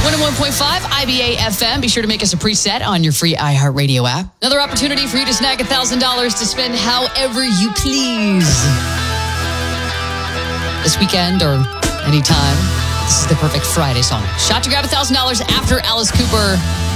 101.5 IBA FM. Be sure to make us a preset on your free iHeartRadio app. Another opportunity for you to snag $1,000 to spend however you please. This weekend or anytime. This is the perfect Friday song. Shot to grab $1,000 after Alice Cooper.